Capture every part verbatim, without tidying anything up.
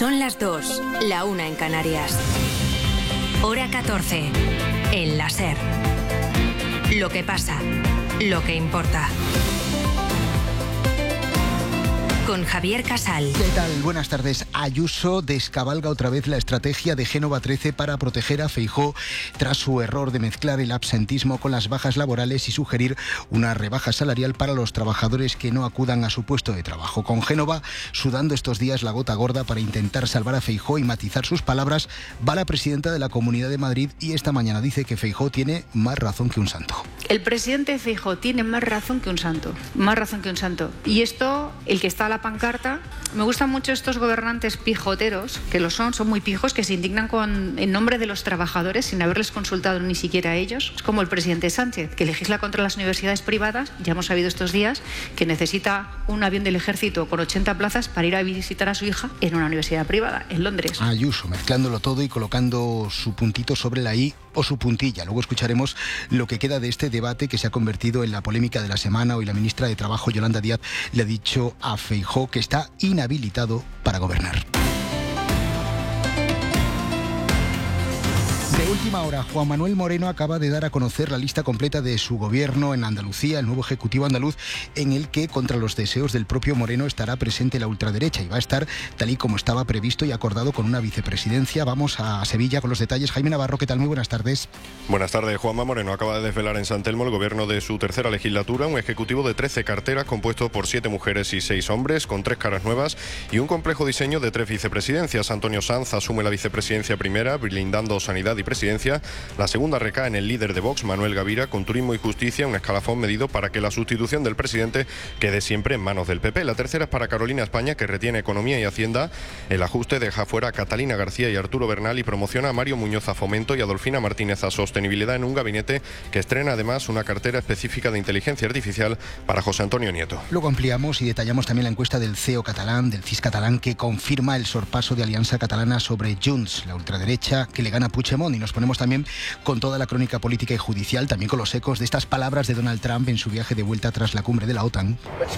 Son las dos, la una en Canarias. Hora catorce, en la SER. Lo que pasa, lo que importa. Con Javier Casal. ¿Qué tal? Buenas tardes. Ayuso descabalga otra vez la estrategia de Génova trece para proteger a Feijóo tras su error de mezclar el absentismo con las bajas laborales y sugerir una rebaja salarial para los trabajadores que no acudan a su puesto de trabajo. Con Génova sudando estos días la gota gorda para intentar salvar a Feijóo y matizar sus palabras, va la presidenta de la Comunidad de Madrid y esta mañana dice que Feijóo tiene más razón que un santo. El presidente Feijóo tiene más razón que un santo, más razón que un santo. Y esto, el que está a la pancarta, me gustan mucho estos gobernantes pijoteros, que lo son, son muy pijos, que se indignan con, en nombre de los trabajadores sin haberles consultado ni siquiera a ellos. Es como el presidente Sánchez, que legisla contra las universidades privadas. Ya hemos sabido estos días que necesita un avión del ejército con ochenta plazas para ir a visitar a su hija en una universidad privada, en Londres. Ayuso, mezclándolo todo y colocando su puntito sobre la I o su puntilla. Luego escucharemos lo que queda de este debate que se ha convertido en la polémica de la semana. Hoy la ministra de Trabajo, Yolanda Díaz, le ha dicho a Feijóo que está inhabilitado para gobernar. De última hora, Juan Manuel Moreno acaba de dar a conocer la lista completa de su gobierno en Andalucía, el nuevo Ejecutivo andaluz, en el que, contra los deseos del propio Moreno, estará presente la ultraderecha y va a estar tal y como estaba previsto y acordado con una vicepresidencia. Vamos a Sevilla con los detalles. Jaime Navarro, ¿qué tal? Muy buenas tardes. Buenas tardes. Juanma Moreno acaba de desvelar en San Telmo el gobierno de su tercera legislatura, un ejecutivo de trece carteras compuesto por siete mujeres y seis hombres, con tres caras nuevas y un complejo diseño de tres vicepresidencias. Antonio Sanz asume la vicepresidencia primera, blindando sanidad y presidencia. La segunda recae en el líder de Vox, Manuel Gavira, con turismo y justicia, un escalafón medido para que la sustitución del presidente quede siempre en manos del P P. La tercera es para Carolina España, que retiene economía y hacienda. El ajuste deja fuera a Catalina García y Arturo Bernal y promociona a Mario Muñoz a Fomento y a Adolfina Martínez a Sostenibilidad, en un gabinete que estrena además una cartera específica de inteligencia artificial para José Antonio Nieto. Luego ampliamos y detallamos también la encuesta del C E O catalán, del C I S catalán, que confirma el sorpaso de Alianza Catalana sobre Junts, la ultraderecha que le gana a Puigdemont, y nos ponemos también con toda la crónica política y judicial, también con los ecos de estas palabras de Donald Trump en su viaje de vuelta tras la cumbre de la OTAN.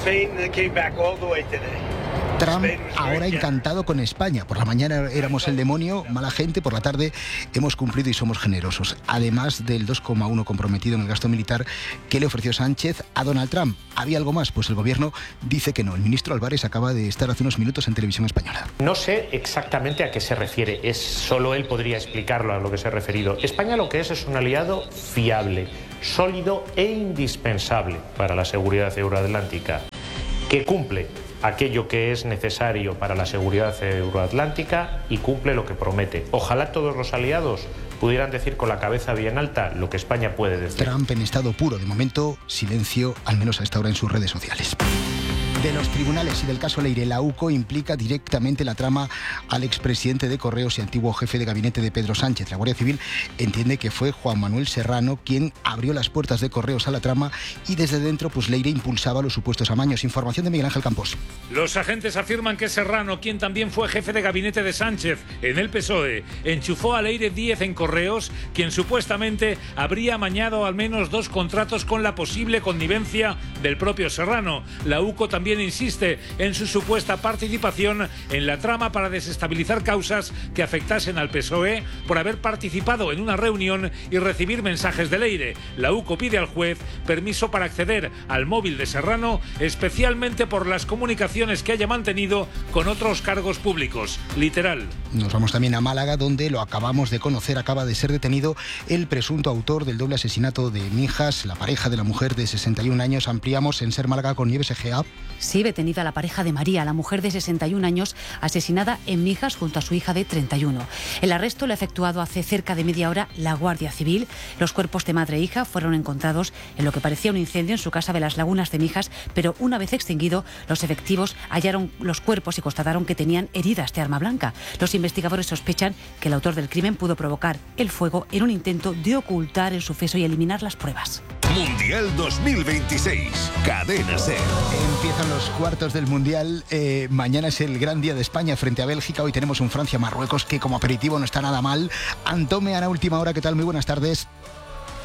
Trump ahora encantado con España. Por la mañana éramos el demonio, mala gente, por la tarde hemos cumplido y somos generosos. Además del dos coma uno comprometido en el gasto militar que le ofreció Sánchez a Donald Trump. ¿Había algo más? Pues el gobierno dice que no. El ministro Álvarez acaba de estar hace unos minutos en Televisión Española. No sé exactamente a qué se refiere, es solo él podría explicarlo a lo que se ha referido. España lo que es es un aliado fiable, sólido e indispensable para la seguridad euroatlántica, que cumple aquello que es necesario para la seguridad euroatlántica y cumple lo que promete. Ojalá todos los aliados pudieran decir con la cabeza bien alta lo que España puede decir. Trump en estado puro. De momento, silencio, al menos a esta hora en sus redes sociales. De los tribunales y del caso Leire, la UCO implica directamente la trama al expresidente de Correos y antiguo jefe de gabinete de Pedro Sánchez. La Guardia Civil entiende que fue Juan Manuel Serrano quien abrió las puertas de Correos a la trama y desde dentro pues Leire impulsaba los supuestos amaños. Información de Miguel Ángel Campos. Los agentes afirman que Serrano, quien también fue jefe de gabinete de Sánchez en el P S O E, enchufó a Leire Díez en Correos, quien supuestamente habría amañado al menos dos contratos con la posible connivencia del propio Serrano. La UCO también insiste en su supuesta participación en la trama para desestabilizar causas que afectasen al P S O E por haber participado en una reunión y recibir mensajes de Leire. La UCO pide al juez permiso para acceder al móvil de Serrano, especialmente por las comunicaciones que haya mantenido con otros cargos públicos. Literal. Nos vamos también a Málaga, donde lo acabamos de conocer, acaba de ser detenido el presunto autor del doble asesinato de Mijas, la pareja de la mujer de sesenta y un años. Ampliamos en Ser Málaga con Nieves Egea. Sí, detenida la pareja de María, la mujer de sesenta y un años, asesinada en Mijas junto a su hija de treinta y uno. El arresto lo ha efectuado hace cerca de media hora la Guardia Civil. Los cuerpos de madre e hija fueron encontrados en lo que parecía un incendio en su casa de las Lagunas de Mijas, pero una vez extinguido, los efectivos hallaron los cuerpos y constataron que tenían heridas de arma blanca. Los investigadores sospechan que el autor del crimen pudo provocar el fuego en un intento de ocultar el suceso y eliminar las pruebas. Mundial dos mil veintiséis, Cadena SER. Empiezan los cuartos del Mundial. Eh, mañana es el gran día de España frente a Bélgica. Hoy tenemos un Francia-Marruecos que como aperitivo no está nada mal. Antome, Ana, última hora, ¿qué tal? Muy buenas tardes.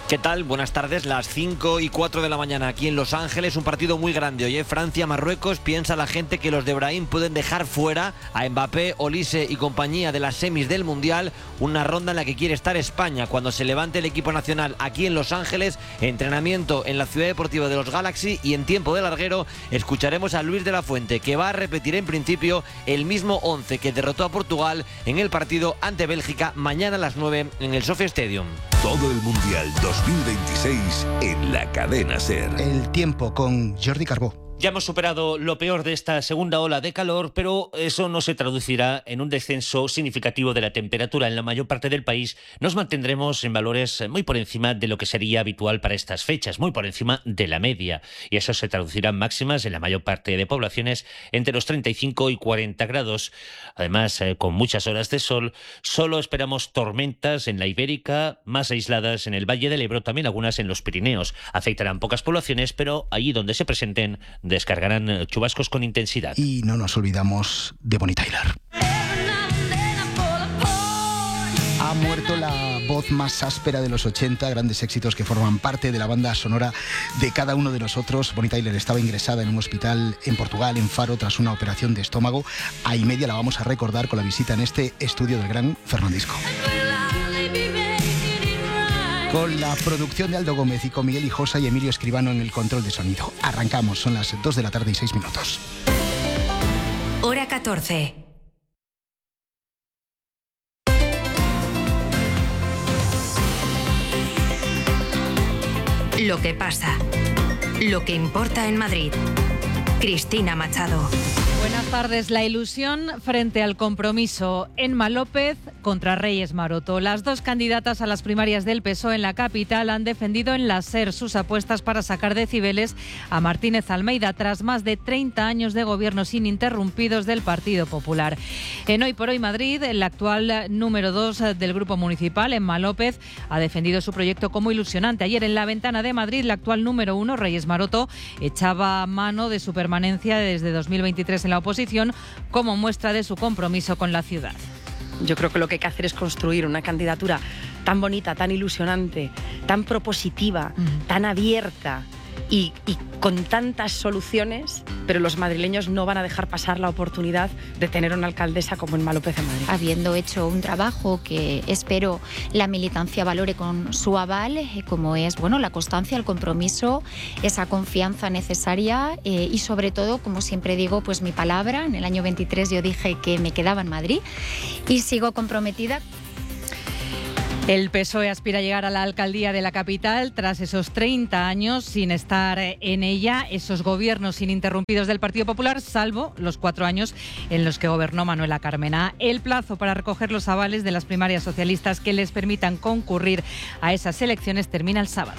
¿Qué tal? Buenas tardes, las cinco y cuatro de la mañana aquí en Los Ángeles, un partido muy grande. Hoy Francia-Marruecos, piensa la gente que los de Brahim pueden dejar fuera a Mbappé, Olise y compañía de las semis del Mundial, una ronda en la que quiere estar España cuando se levante el equipo nacional aquí en Los Ángeles, entrenamiento en la Ciudad Deportiva de los Galaxy, y en tiempo de larguero escucharemos a Luis de la Fuente, que va a repetir en principio el mismo once que derrotó a Portugal en el partido ante Bélgica mañana a las nueve en el Sophia Stadium. Todo el Mundial dos mil veintiséis en la cadena SER. El tiempo con Jordi Carbó. Ya hemos superado lo peor de esta segunda ola de calor, pero eso no se traducirá en un descenso significativo de la temperatura. En la mayor parte del país nos mantendremos en valores muy por encima de lo que sería habitual para estas fechas, muy por encima de la media. Y eso se traducirá en máximas en la mayor parte de poblaciones entre los treinta y cinco y cuarenta grados. Además, eh, con muchas horas de sol, solo esperamos tormentas en la Ibérica, más aisladas en el Valle del Ebro, también algunas en los Pirineos. Afectarán pocas poblaciones, pero allí donde se presenten descargarán chubascos con intensidad. Y no nos olvidamos de Bonnie Tyler. Ha muerto la voz más áspera de los ochenta, grandes éxitos que forman parte de la banda sonora de cada uno de nosotros. Bonnie Tyler estaba ingresada en un hospital en Portugal, en Faro, tras una operación de estómago. A y media la vamos a recordar con la visita en este estudio del gran Fernandisco. Con la producción de Aldo Gómez y con Miguel Hijosa y Emilio Escribano en el control de sonido. Arrancamos, son las dos de la tarde y seis minutos. Hora catorce. Lo que pasa. Lo que importa en Madrid. Cristina Machado. Buenas tardes. La ilusión frente al compromiso. Emma López contra Reyes Maroto. Las dos candidatas a las primarias del P S O E en la capital han defendido en la SER sus apuestas para sacar de Cibeles a Martínez Almeida tras más de treinta años de gobiernos ininterrumpidos del Partido Popular. En Hoy por Hoy Madrid, el actual número dos del Grupo Municipal, Emma López, ha defendido su proyecto como ilusionante. Ayer en La Ventana de Madrid, la actual número uno, Reyes Maroto, echaba mano de su permanencia desde dos mil veintitrés en la oposición como muestra de su compromiso con la ciudad. Yo creo que lo que hay que hacer es construir una candidatura tan bonita, tan ilusionante, tan propositiva, mm. tan abierta y, y con tantas soluciones, pero los madrileños no van a dejar pasar la oportunidad de tener una alcaldesa como Emma López en Madrid. Habiendo hecho un trabajo que espero la militancia valore con su aval, como es bueno la constancia, el compromiso, esa confianza necesaria eh, y sobre todo, como siempre digo, pues mi palabra. En el año veintitrés yo dije que me quedaba en Madrid y sigo comprometida. El P S O E aspira a llegar a la alcaldía de la capital tras esos treinta años sin estar en ella, esos gobiernos ininterrumpidos del Partido Popular, salvo los cuatro años en los que gobernó Manuela Carmena. El plazo para recoger los avales de las primarias socialistas que les permitan concurrir a esas elecciones termina el sábado.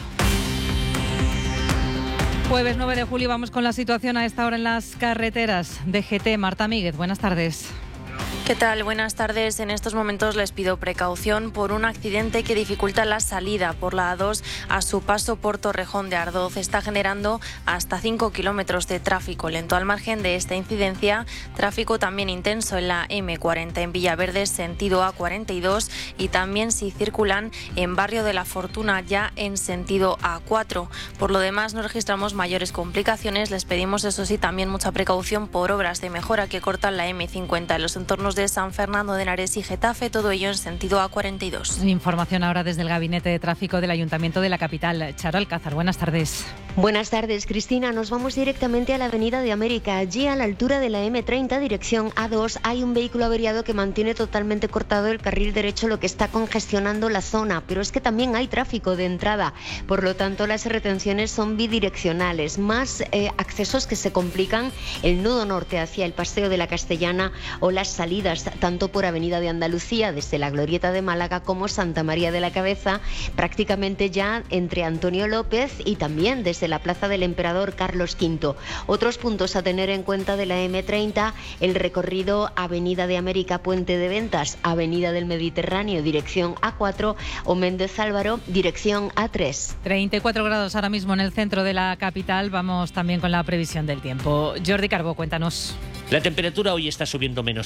Jueves nueve de julio, vamos con la situación a esta hora en las carreteras. D G T, Marta Míguez, buenas tardes. ¿Qué tal? Buenas tardes. En estos momentos les pido precaución por un accidente que dificulta la salida por la A dos a su paso por Torrejón de Ardoz. Está generando hasta cinco kilómetros de tráfico lento. Al margen de esta incidencia, tráfico también intenso en la eme cuarenta en Villaverde, sentido A cuarenta y dos, y también si circulan en Barrio de la Fortuna ya en sentido A cuatro. Por lo demás, no registramos mayores complicaciones. Les pedimos, eso sí, también mucha precaución por obras de mejora que cortan la eme cincuenta en los entornos de San Fernando de Henares y Getafe, todo ello en sentido A cuarenta y dos. Información ahora desde el Gabinete de Tráfico del Ayuntamiento de la capital. Charo Alcázar, buenas tardes. Buenas tardes, Cristina. Nos vamos directamente a la Avenida de América. Allí, a la altura de la eme treinta, dirección A dos, hay un vehículo averiado que mantiene totalmente cortado el carril derecho, lo que está congestionando la zona. Pero es que también hay tráfico de entrada. Por lo tanto, las retenciones son bidireccionales. Más eh, accesos que se complican el nudo norte hacia el Paseo de la Castellana o las salidas tanto por Avenida de Andalucía desde la Glorieta de Málaga como Santa María de la Cabeza, prácticamente ya entre Antonio López y también desde la Plaza del Emperador Carlos quinto. Otros puntos a tener en cuenta de la eme treinta, el recorrido Avenida de América, Puente de Ventas, Avenida del Mediterráneo, dirección A cuatro, o Méndez Álvaro, dirección A tres. treinta y cuatro grados ahora mismo en el centro de la capital. Vamos también con la previsión del tiempo. Jordi Carbó, cuéntanos. La temperatura hoy está subiendo menos que ayer.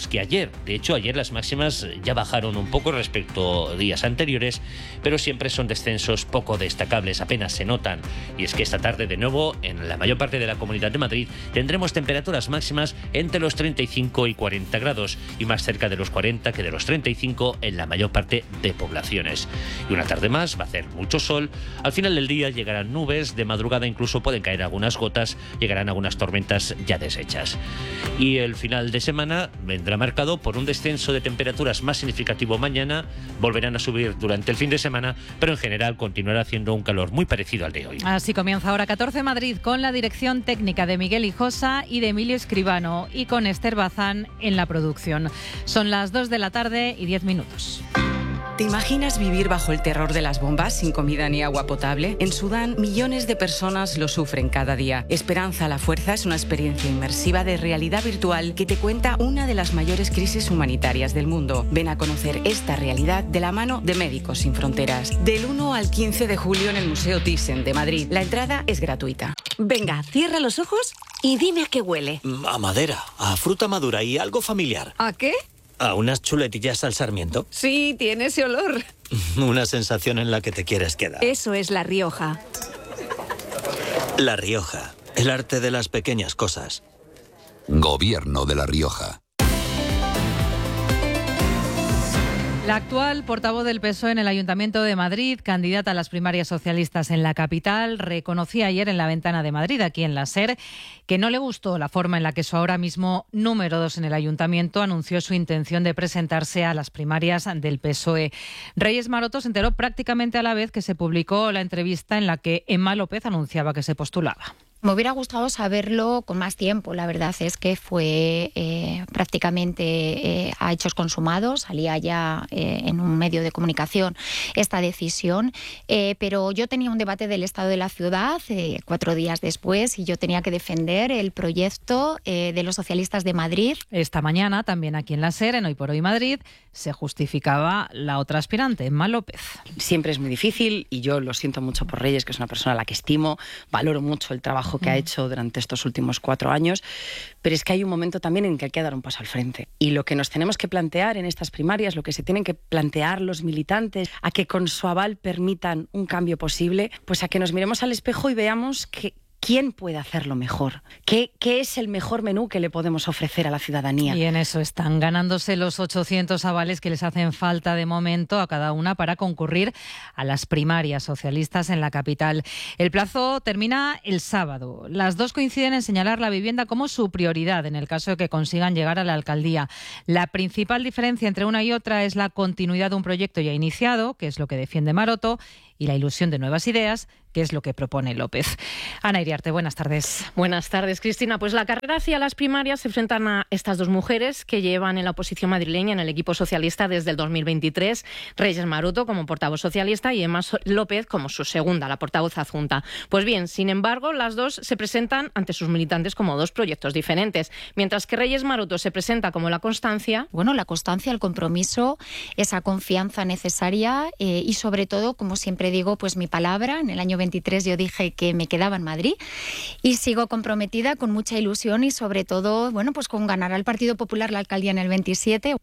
ayer. De hecho, ayer las máximas ya bajaron un poco respecto a días anteriores, pero siempre son descensos poco destacables, apenas se notan. Y es que esta tarde, de nuevo, en la mayor parte de la Comunidad de Madrid, tendremos temperaturas máximas entre los treinta y cinco y cuarenta grados, y más cerca de los cuarenta que de los treinta y cinco en la mayor parte de poblaciones. Y una tarde más, va a hacer mucho sol. Al final del día llegarán nubes, de madrugada incluso pueden caer algunas gotas, llegarán algunas tormentas ya deshechas. Y el final de semana vendrá marcado por un descenso de temperaturas más significativo mañana, volverán a subir durante el fin de semana, pero en general continuará haciendo un calor muy parecido al de hoy. Así comienza Hora catorce Madrid, con la dirección técnica de Miguel Hijosa y de Emilio Escribano, y con Esther Bazán en la producción. Son las dos de la tarde y diez minutos. ¿Te imaginas vivir bajo el terror de las bombas sin comida ni agua potable? En Sudán, millones de personas lo sufren cada día. Esperanza a la Fuerza es una experiencia inmersiva de realidad virtual que te cuenta una de las mayores crisis humanitarias del mundo. Ven a conocer esta realidad de la mano de Médicos Sin Fronteras. Del uno al quince de julio en el Museo Thyssen de Madrid. La entrada es gratuita. Venga, cierra los ojos y dime a qué huele. A madera, a fruta madura y algo familiar. ¿A qué? ¿A unas chuletillas al sarmiento? Sí, tiene ese olor. Una sensación en la que te quieres quedar. Eso es La Rioja. La Rioja, el arte de las pequeñas cosas. Gobierno de La Rioja. La actual portavoz del P S O E en el Ayuntamiento de Madrid, candidata a las primarias socialistas en la capital, reconocía ayer en la Ventana de Madrid, aquí en la SER, que no le gustó la forma en la que su ahora mismo número dos en el Ayuntamiento anunció su intención de presentarse a las primarias del P S O E. Reyes Maroto se enteró prácticamente a la vez que se publicó la entrevista en la que Emma López anunciaba que se postulaba. Me hubiera gustado saberlo con más tiempo. La verdad es que fue eh, prácticamente eh, a hechos consumados. Salía ya eh, en un medio de comunicación esta decisión. Eh, pero yo tenía un debate del estado de la ciudad eh, cuatro días después y yo tenía que defender el proyecto eh, de los socialistas de Madrid. Esta mañana, también aquí en la SER, en Hoy por Hoy Madrid, se justificaba la otra aspirante, Emma López. Siempre es muy difícil y yo lo siento mucho por Reyes, que es una persona a la que estimo, valoro mucho el trabajo que ha hecho durante estos últimos cuatro años, pero es que hay un momento también en que hay que dar un paso al frente. Y lo que nos tenemos que plantear en estas primarias, lo que se tienen que plantear los militantes, a que con su aval permitan un cambio posible, pues a que nos miremos al espejo y veamos que ¿quién puede hacerlo mejor? ¿Qué, ¿Qué es el mejor menú que le podemos ofrecer a la ciudadanía? Y en eso están ganándose los ochocientos avales que les hacen falta de momento a cada una para concurrir a las primarias socialistas en la capital. El plazo termina el sábado. Las dos coinciden en señalar la vivienda como su prioridad en el caso de que consigan llegar a la alcaldía. La principal diferencia entre una y otra es la continuidad de un proyecto ya iniciado, que es lo que defiende Maroto, y la ilusión de nuevas ideas, que es lo que propone López. Ana Iriarte, buenas tardes. Buenas tardes, Cristina. Pues la carrera hacia las primarias se enfrentan a estas dos mujeres que llevan en la oposición madrileña en el equipo socialista desde el dos mil veintitrés. Reyes Maroto como portavoz socialista y Emma López como su segunda, la portavoz adjunta. Pues bien, sin embargo, las dos se presentan ante sus militantes como dos proyectos diferentes. Mientras que Reyes Maroto se presenta como la constancia. Bueno, la constancia, el compromiso, esa confianza necesaria eh, y sobre todo, como siempre digo, pues mi palabra. En el año veintitrés yo dije que me quedaba en Madrid y sigo comprometida con mucha ilusión y sobre todo, bueno, pues con ganar al Partido Popular la alcaldía en el veintisiete.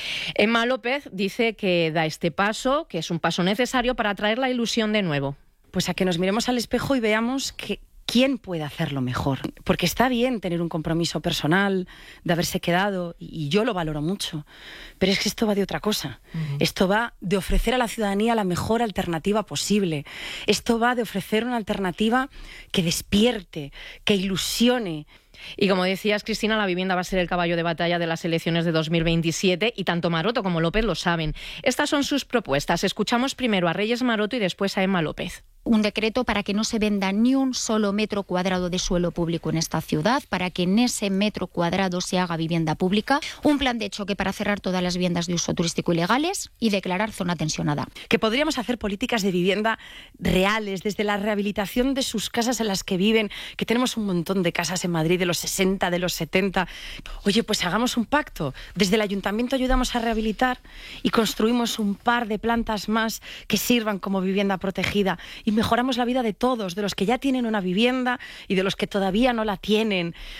Emma López dice que da este paso, que es un paso necesario para traer la ilusión de nuevo. Pues a que nos miremos al espejo y veamos que ¿quién puede hacerlo mejor? Porque está bien tener un compromiso personal, de haberse quedado, y yo lo valoro mucho, pero es que esto va de otra cosa. Uh-huh. Esto va de ofrecer a la ciudadanía la mejor alternativa posible. Esto va de ofrecer una alternativa que despierte, que ilusione. Y como decías, Cristina, la vivienda va a ser el caballo de batalla de las elecciones de dos mil veintisiete y tanto Maroto como López lo saben. Estas son sus propuestas. Escuchamos primero a Reyes Maroto y después a Emma López. Un decreto para que no se venda ni un solo metro cuadrado de suelo público en esta ciudad, para que en ese metro cuadrado se haga vivienda pública, un plan de choque para cerrar todas las viviendas de uso turístico ilegales y declarar zona tensionada. Que podríamos hacer políticas de vivienda reales, desde la rehabilitación de sus casas en las que viven, que tenemos un montón de casas en Madrid de los sesenta, de los setenta. Oye, pues hagamos un pacto. Desde el ayuntamiento ayudamos a rehabilitar y construimos un par de plantas más que sirvan como vivienda protegida y mejoramos la vida de todos, de los que ya tienen una vivienda y de los que todavía no la tienen.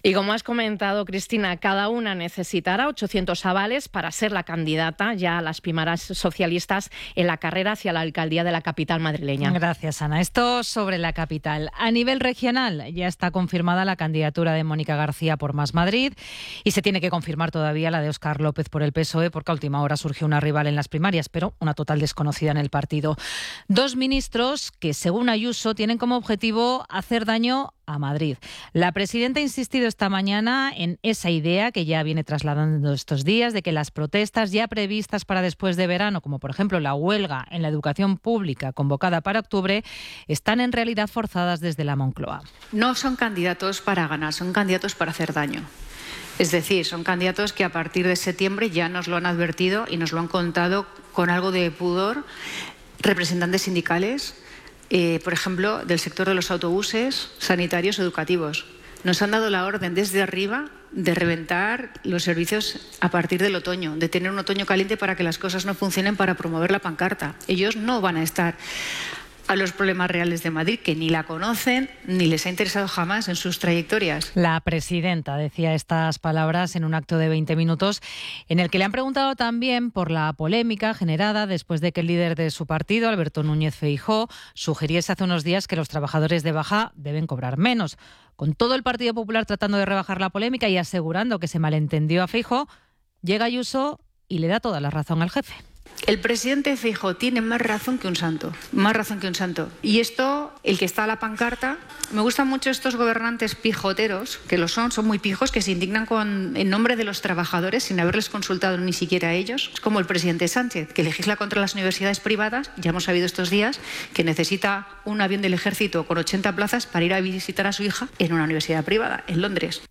Y como has comentado, Cristina, cada una necesitará ochocientos avales para ser la candidata ya a las primarias socialistas en la carrera hacia la alcaldía de la capital madrileña. Gracias, Ana. Esto sobre la capital. A nivel regional ya está confirmada la candidatura de Mónica García por Más Madrid y se tiene que confirmar todavía la de Óscar López por el P S O E porque a última hora surgió una rival en las primarias, pero una total desconocida en el partido. Dos ministros que, según Ayuso, tienen como objetivo hacer daño a Madrid. La presidenta ha insistido esta mañana en esa idea que ya viene trasladando estos días de que las protestas ya previstas para después de verano, como por ejemplo la huelga en la educación pública convocada para octubre, están en realidad forzadas desde la Moncloa. No son candidatos para ganar, son candidatos para hacer daño. Es decir, son candidatos que a partir de septiembre ya nos lo han advertido y nos lo han contado con algo de pudor representantes sindicales, Eh, por ejemplo, del sector de los autobuses, sanitarios, educativos. Nos han dado la orden desde arriba de reventar los servicios a partir del otoño, de tener un otoño caliente para que las cosas no funcionen, para promover la pancarta. Ellos no van a estar a los problemas reales de Madrid, que ni la conocen ni les ha interesado jamás en sus trayectorias. La presidenta decía estas palabras en un acto de veinte minutos en el que le han preguntado también por la polémica generada después de que el líder de su partido, Alberto Núñez Feijóo, sugiriese hace unos días que los trabajadores de baja deben cobrar menos. Con todo el Partido Popular tratando de rebajar la polémica y asegurando que se malentendió a Feijóo, llega Ayuso y le da toda la razón al jefe. El presidente Feijóo tiene más razón que un santo, más razón que un santo. Y esto, el que está a la pancarta, me gustan mucho estos gobernantes pijoteros, que lo son, son muy pijos, que se indignan con, en nombre de los trabajadores sin haberles consultado ni siquiera a ellos. Es como el presidente Sánchez, que legisla contra las universidades privadas. Ya hemos sabido estos días que necesita un avión del ejército con ochenta plazas para ir a visitar a su hija en una universidad privada, en Londres.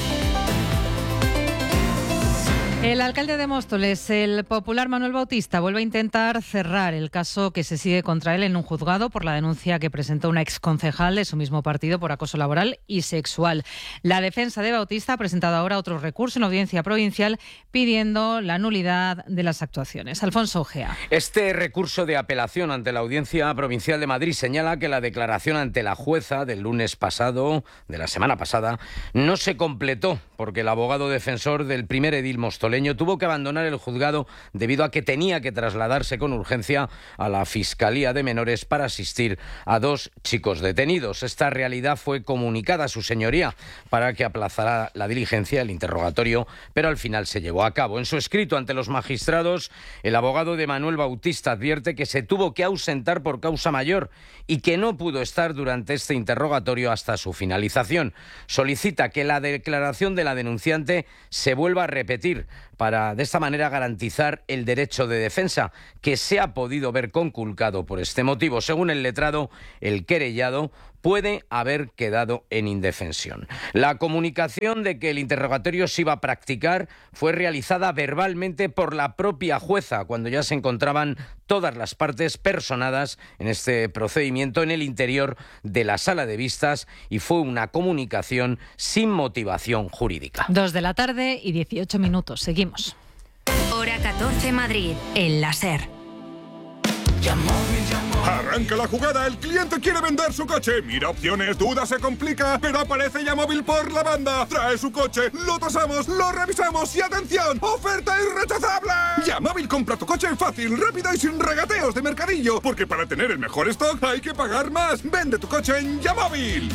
El alcalde de Móstoles, el popular Manuel Bautista, vuelve a intentar cerrar el caso que se sigue contra él en un juzgado por la denuncia que presentó una exconcejal de su mismo partido por acoso laboral y sexual. La defensa de Bautista ha presentado ahora otro recurso en la audiencia provincial pidiendo la nulidad de las actuaciones. Alfonso Ojea. Este recurso de apelación ante la Audiencia Provincial de Madrid señala que la declaración ante la jueza del lunes pasado, de la semana pasada, no se completó porque el abogado defensor del primer edil mostoleño tuvo que abandonar el juzgado debido a que tenía que trasladarse con urgencia a la Fiscalía de Menores para asistir a dos chicos detenidos. Esta realidad fue comunicada a su señoría para que aplazara la diligencia, el interrogatorio, pero al final se llevó a cabo. En su escrito ante los magistrados, el abogado de Manuel Bautista advierte que se tuvo que ausentar por causa mayor y que no pudo estar durante este interrogatorio hasta su finalización. Solicita que la declaración de la denunciante se vuelva a repetir para de esta manera garantizar el derecho de defensa que se ha podido ver conculcado por este motivo. Según el letrado, el querellado puede haber quedado en indefensión. La comunicación de que el interrogatorio se iba a practicar fue realizada verbalmente por la propia jueza cuando ya se encontraban todas las partes personadas en este procedimiento en el interior de la sala de vistas y fue una comunicación sin motivación jurídica. Dos de la tarde y dieciocho minutos. Seguimos. Hora catorce Madrid, en la SER. Arranca la jugada, el cliente quiere vender su coche. Mira opciones, duda, se complica, pero aparece Yamóvil por la banda. Trae su coche, lo tasamos, lo revisamos y ¡atención! ¡Oferta irrechazable! Yamóvil compra tu coche fácil, rápido y sin regateos de mercadillo. Porque para tener el mejor stock hay que pagar más. Vende tu coche en Yamóvil.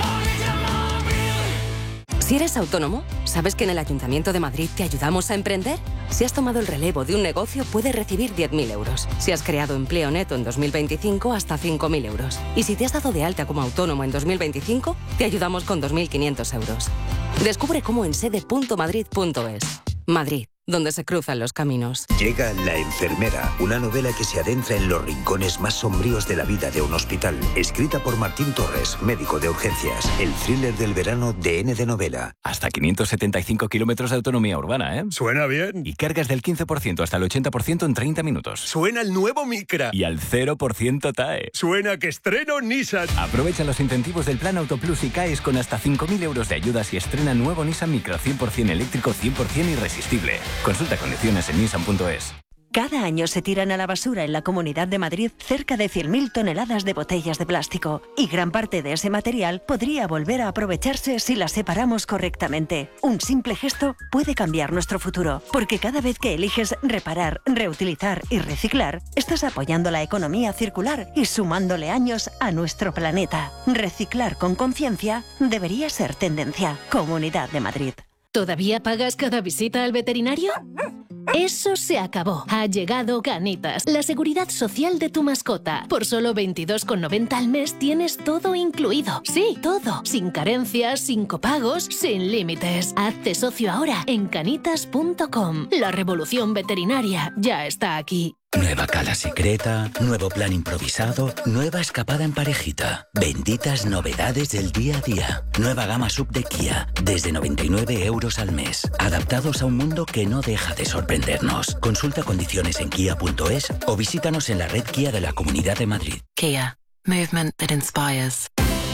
Si eres autónomo, ¿sabes que en el Ayuntamiento de Madrid te ayudamos a emprender? Si has tomado el relevo de un negocio, puedes recibir diez mil euros. Si has creado empleo neto en dos mil veinticinco, hasta cinco mil euros. Y si te has dado de alta como autónomo en dos mil veinticinco, te ayudamos con dos mil quinientos euros. Descubre cómo en sede punto madrid punto es. Madrid, donde se cruzan los caminos. Llega La enfermera, una novela que se adentra en los rincones más sombríos de la vida de un hospital. Escrita por Martín Torres, médico de urgencias. El thriller del verano de N de Novela. Hasta quinientos setenta y cinco kilómetros de autonomía urbana, ¿eh? Suena bien. Y cargas del quince por ciento hasta el ochenta por ciento en treinta minutos. Suena el nuevo Micra. Y al cero por ciento T A E. Suena que estreno Nissan. Aprovecha los incentivos del Plan Auto Plus y caes con hasta cinco mil euros de ayudas y estrena nuevo Nissan Micra cien por ciento eléctrico, cien por ciento irresistible. Consulta condiciones en nissan punto es. Cada año se tiran a la basura en la Comunidad de Madrid cerca de cien mil toneladas de botellas de plástico y gran parte de ese material podría volver a aprovecharse si las separamos correctamente. Un simple gesto puede cambiar nuestro futuro, porque cada vez que eliges reparar, reutilizar y reciclar, estás apoyando la economía circular y sumándole años a nuestro planeta. Reciclar con conciencia debería ser tendencia. Comunidad de Madrid. ¿Todavía pagas cada visita al veterinario? Eso se acabó. Ha llegado Canitas, la seguridad social de tu mascota. Por solo veintidós con noventa al mes tienes todo incluido. Sí, todo. Sin carencias, sin copagos, sin límites. Hazte socio ahora en canitas punto com. La revolución veterinaria ya está aquí. Nueva cala secreta, nuevo plan improvisado, nueva escapada en parejita. Benditas novedades del día a día. Nueva gama sub de Kia, desde noventa y nueve euros al mes. Adaptados a un mundo que no deja de sorprendernos. Consulta condiciones en kia punto es o visítanos en la red Kia de la Comunidad de Madrid. Kia. Movement that inspires.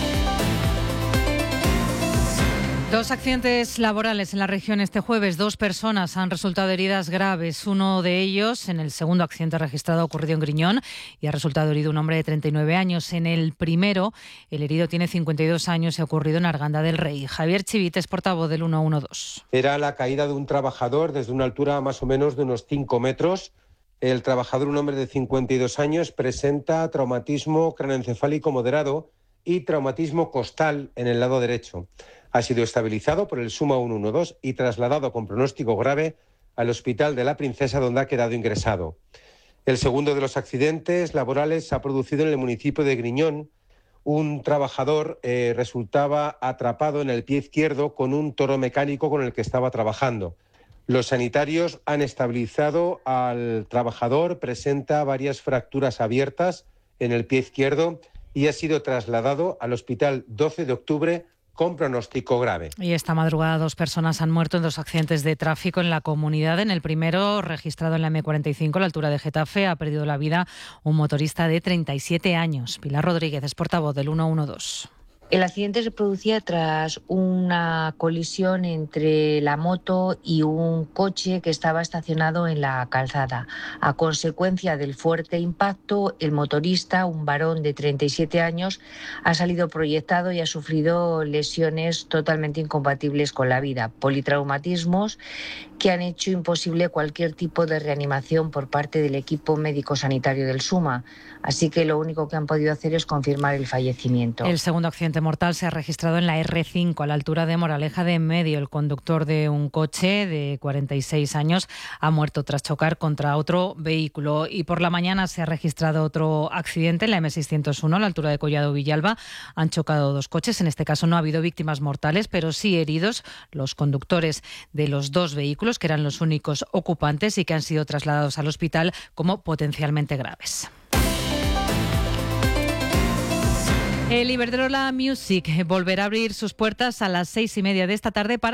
Dos accidentes laborales en la región este jueves. Dos personas han resultado heridas graves. Uno de ellos, en el segundo accidente registrado, ha ocurrido en Griñón y ha resultado herido un hombre de treinta y nueve años. En el primero, el herido tiene cincuenta y dos años y ha ocurrido en Arganda del Rey. Javier Chivites, portavoz del ciento doce. Era la caída de un trabajador desde una altura más o menos de unos cinco metros. El trabajador, un hombre de cincuenta y dos años, presenta traumatismo craneoencefálico moderado y traumatismo costal en el lado derecho. Ha sido estabilizado por el Suma ciento doce y trasladado con pronóstico grave al Hospital de la Princesa, donde ha quedado ingresado. El segundo de los accidentes laborales se ha producido en el municipio de Griñón. Un trabajador eh, resultaba atrapado en el pie izquierdo con un toro mecánico con el que estaba trabajando. Los sanitarios han estabilizado al trabajador, presenta varias fracturas abiertas en el pie izquierdo y ha sido trasladado al Hospital doce de octubre con pronóstico grave. Y esta madrugada dos personas han muerto en dos accidentes de tráfico en la comunidad. En el primero, registrado en la eme cuarenta y cinco, a la altura de Getafe, ha perdido la vida un motorista de treinta y siete años. Pilar Rodríguez es portavoz del ciento doce. El accidente se producía tras una colisión entre la moto y un coche que estaba estacionado en la calzada. A consecuencia del fuerte impacto, el motorista, un varón de treinta y siete años, ha salido proyectado y ha sufrido lesiones totalmente incompatibles con la vida, politraumatismos que han hecho imposible cualquier tipo de reanimación por parte del equipo médico-sanitario del SUMA. Así que lo único que han podido hacer es confirmar el fallecimiento. El segundo accidente mortal se ha registrado en la erre cinco, a la altura de Moraleja de Medio. El conductor de un coche de cuarenta y seis años ha muerto tras chocar contra otro vehículo. Y por la mañana se ha registrado otro accidente en la eme seiscientos uno, a la altura de Collado Villalba. Han chocado dos coches. En este caso no ha habido víctimas mortales, pero sí heridos los conductores de los dos vehículos, que eran los únicos ocupantes y que han sido trasladados al hospital como potencialmente graves. El Iberdrola Music volverá a abrir sus puertas a las seis y media de esta tarde para